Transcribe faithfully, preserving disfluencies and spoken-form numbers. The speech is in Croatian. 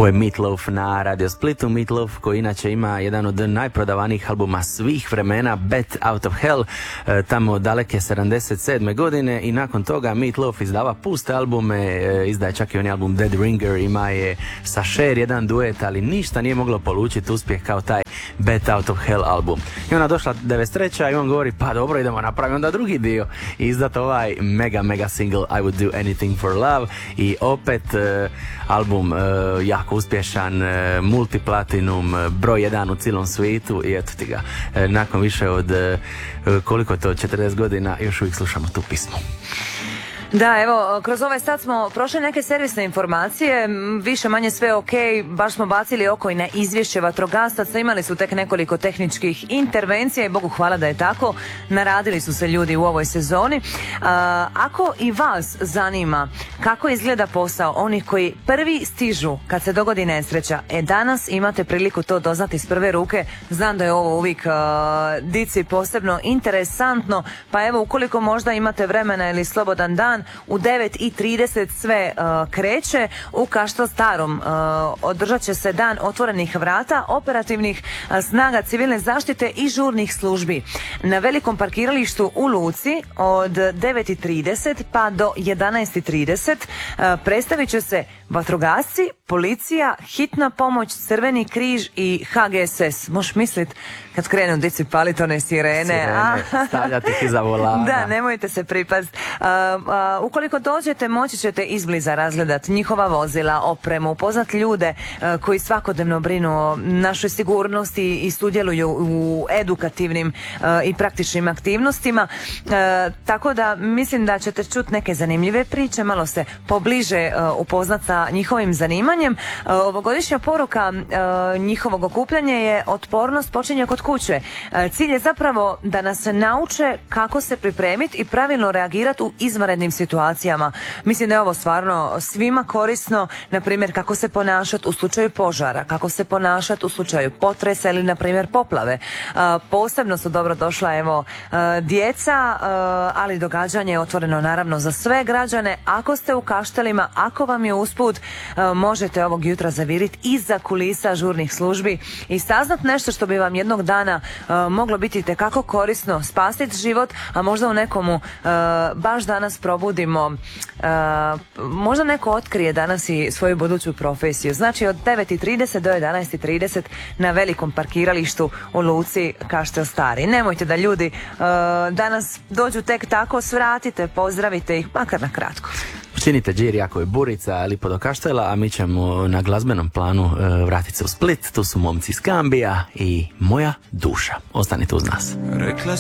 Ovo je Meatloaf na Radio Splitu. Meatloaf koji inače ima jedan od najprodavanijih albuma svih vremena, Bat Out of Hell, tamo daleke sedamdeset sedme godine, i nakon toga Meatloaf izdava puste albume, izdaje čak i onaj album Dead Ringer, ima je sa Cher jedan duet, ali ništa nije moglo polučiti uspjeh kao taj Bat Out of Hell album. I ona došla devedeset treća i on govori, pa dobro, idemo napraviti onda drugi dio i izdat ovaj mega mega single I Would Do Anything for Love, i opet uh, album uh, jako uspješan, uh, multiplatinum, uh, broj jedan u cijelom svijetu, i eto ti ga, uh, nakon više od uh, koliko to, četrdeset godina još uvijek slušamo tu pismu. Da, evo, kroz ovaj sat smo prošli neke servisne informacije, više manje sve ok, baš smo bacili oko i na izvješće vatrogasaca, imali su tek nekoliko tehničkih intervencija i Bogu hvala da je tako, naradili su se ljudi u ovoj sezoni. A, ako i vas zanima kako izgleda posao onih koji prvi stižu kad se dogodi nesreća, e danas imate priliku to doznati s prve ruke. Znam da je ovo uvijek a, dici posebno interesantno, pa evo, ukoliko možda imate vremena ili slobodan dan, u devet i trideset sve uh, kreće. U Kaštel Starom uh, održat će se dan otvorenih vrata, operativnih uh, snaga civilne zaštite i žurnih službi. Na velikom parkiralištu u Luci od devet i trideset pa do jedanaest i trideset uh, predstavit će se vatrogasci, policija, hitna pomoć, Crveni križ i H G S S. Možeš mislit kad krenu dici paliti one sirene, sirene stavljati ih iza volana. Da, nemojte se pripast. Uh, uh, ukoliko dođete, moći ćete izbliza razgledati njihova vozila, opremu, upoznat ljude uh, koji svakodnevno brinu o našoj sigurnosti i sudjeluju u edukativnim uh, i praktičnim aktivnostima. Uh, tako da mislim da ćete čuti neke zanimljive priče, malo se pobliže uh, upoznat sa njihovim zanimanjem. Uh, ovogodišnja poruka uh, njihovog okupljanja je otpornost počinje kod kuće. Uh, cilj je zapravo da nas nauče kako se pripremiti i pravilno reagirati u izvanrednim situacijama. Mislim da je ovo stvarno svima korisno, na primjer kako se ponašati u slučaju požara, kako se ponašati u slučaju potresa ili na primjer poplave. Uh, posebno su dobro došla evo uh, djeca, uh, ali događanje je otvoreno naravno za sve građane. Ako ste u Kaštelima, ako vam je usput, uh, možete ovog jutra zaviriti iza kulisa žurnih službi i saznat nešto što bi vam jednog dana uh, moglo biti itekako korisno, spasiti život, a možda u nekomu uh, baš danas probudimo, uh, možda neko otkrije danas i svoju buduću profesiju. Znači od devet i trideset do jedanaest i trideset na velikom parkiralištu u Luci Kaštel Stari. Nemojte da ljudi uh, danas dođu tek tako, svratite, pozdravite ih, makar na kratko. Činite džir, jako je burica, lipo do Kaštela, a mi ćemo na glazbenom planu uh, vratiti se u Split. Tu su momci iz Gambija i Moja duša. Ostanite uz nas. Rekla